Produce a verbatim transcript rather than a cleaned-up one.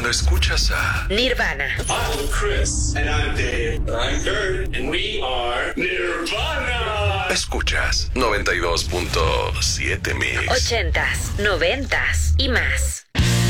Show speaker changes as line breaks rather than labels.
cuando escuchas a
Nirvana.
I'm Chris. And I'm Dave. And I'm Kurt. And we are Nirvana.
Escuchas noventa y dos punto siete Mix.
Ochentas, noventas y más.